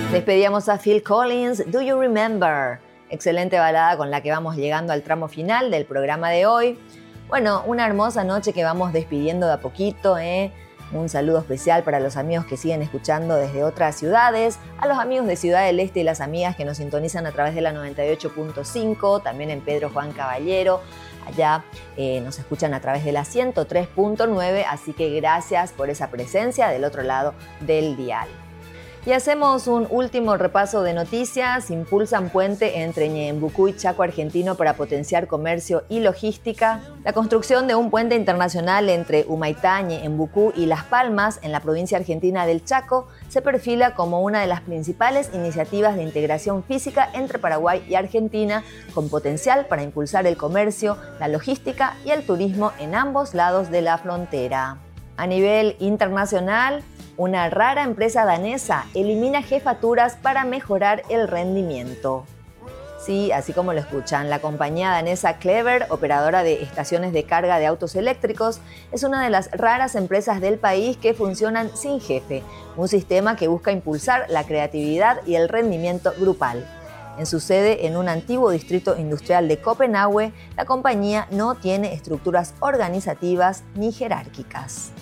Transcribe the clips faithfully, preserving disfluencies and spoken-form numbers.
Despedíamos a Phil Collins, Do You Remember? Excelente balada con la que vamos llegando al tramo final del programa de hoy. Bueno, una hermosa noche que vamos despidiendo de a poquito, ¿eh? Un saludo especial para los amigos que siguen escuchando desde otras ciudades, a los amigos de Ciudad del Este y las amigas que nos sintonizan a través de la noventa y ocho punto cinco, también en Pedro Juan Caballero. Allá eh, nos escuchan a través de la ciento tres punto nueve, así que gracias por esa presencia del otro lado del dial. Y hacemos un último repaso de noticias. Impulsan puente entre Ñeembucú y Chaco argentino para potenciar comercio y logística. La construcción de un puente internacional entre Humaitá, Ñeembucú y Las Palmas, en la provincia argentina del Chaco, se perfila como una de las principales iniciativas de integración física entre Paraguay y Argentina, con potencial para impulsar el comercio, la logística y el turismo en ambos lados de la frontera. A nivel internacional, una rara empresa danesa elimina jefaturas para mejorar el rendimiento. Sí, así como lo escuchan, la compañía danesa Clever, operadora de estaciones de carga de autos eléctricos, es una de las raras empresas del país que funcionan sin jefe, un sistema que busca impulsar la creatividad y el rendimiento grupal. En su sede en un antiguo distrito industrial de Copenhague, la compañía no tiene estructuras organizativas ni jerárquicas.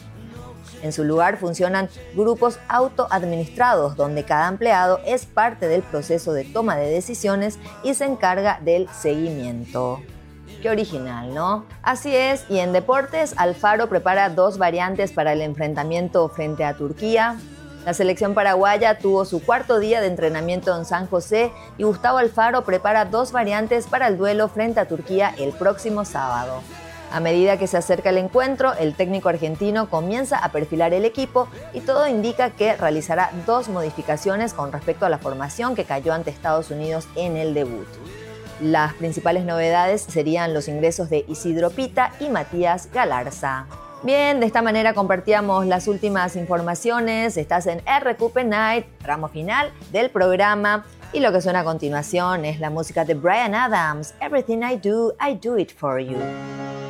En su lugar funcionan grupos autoadministrados, donde cada empleado es parte del proceso de toma de decisiones y se encarga del seguimiento. Qué original, ¿no? Así es, y en deportes, Alfaro prepara dos variantes para el enfrentamiento frente a Turquía. La selección paraguaya tuvo su cuarto día de entrenamiento en San José y Gustavo Alfaro prepara dos variantes para el duelo frente a Turquía el próximo sábado. A medida que se acerca el encuentro, el técnico argentino comienza a perfilar el equipo y todo indica que realizará dos modificaciones con respecto a la formación que cayó ante Estados Unidos en el debut. Las principales novedades serían los ingresos de Isidro Pita y Matías Galarza. Bien, de esta manera compartíamos las últimas informaciones. Estás en R Q P Night, tramo final del programa. Y lo que suena a continuación es la música de Bryan Adams, Everything I Do, I Do It For You.